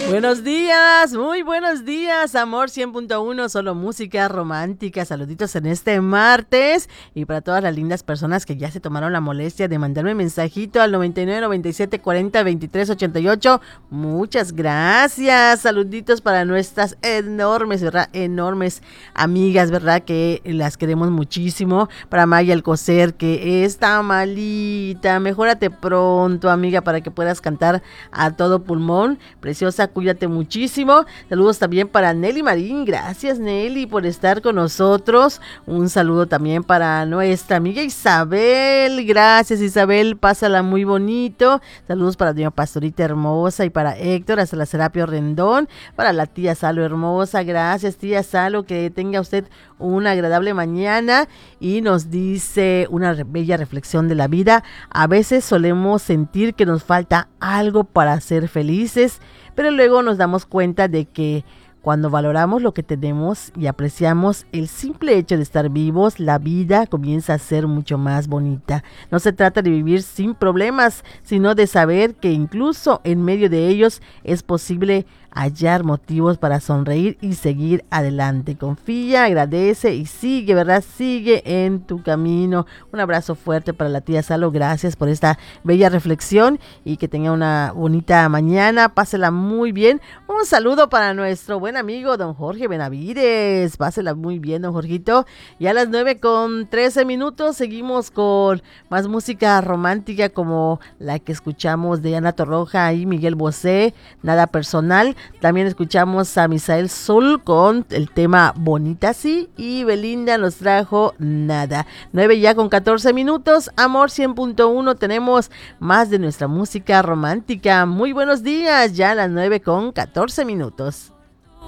Buenos días, muy buenos días, Amor 100.1, solo música romántica. Saluditos en este martes y para todas las lindas personas que ya se tomaron la molestia de mandarme mensajito al 99 97 40 23 88. Muchas gracias. Saluditos para nuestras enormes, ¿verdad? Enormes amigas, ¿verdad? Que las queremos muchísimo. Para Maya Alcocer, que está malita. Mejórate pronto, amiga, para que puedas cantar a todo pulmón. Preciosa, cuídate muchísimo. Saludos también para Nelly Marín. Gracias, Nelly, por estar con nosotros. Un saludo también para nuestra amiga Isabel. Gracias, Isabel. Pásala muy bonito. Saludos para doña Pastorita hermosa y para Héctor, hasta la Serapio Rendón. Para la tía Salo hermosa. Gracias, tía Salo. Que tenga usted una agradable mañana. Y nos dice una bella reflexión de la vida. A veces solemos sentir que nos falta algo para ser felices, pero luego nos damos cuenta de que cuando valoramos lo que tenemos y apreciamos el simple hecho de estar vivos, la vida comienza a ser mucho más bonita. No se trata de vivir sin problemas, sino de saber que incluso en medio de ellos es posible hallar motivos para sonreír y seguir adelante. Confía, agradece y sigue, ¿verdad? Sigue en tu camino. Un abrazo fuerte para la tía Salo. Gracias por esta bella reflexión y que tenga una bonita mañana. Pásela muy bien. Un saludo para nuestro buen amigo don Jorge Benavides. Pásela muy bien, don Jorgito. Y a las 9:13 seguimos con más música romántica como la que escuchamos de Ana Torroja y Miguel Bosé, Nada Personal. También escuchamos a Misael Sol con el tema Bonita Sí, y Belinda nos trajo Nada. 9:14, Amor 100.1, tenemos más de nuestra música romántica. Muy buenos días, ya a las 9:14.